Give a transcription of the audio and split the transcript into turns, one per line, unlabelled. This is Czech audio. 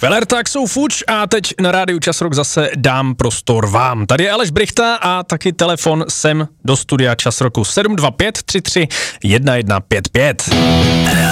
Velerták jsou fuč a teď na rádiu Časrok zase dám prostor vám. Tady je Aleš Brychta a taky telefon sem do studia Časroku 725 33 1155.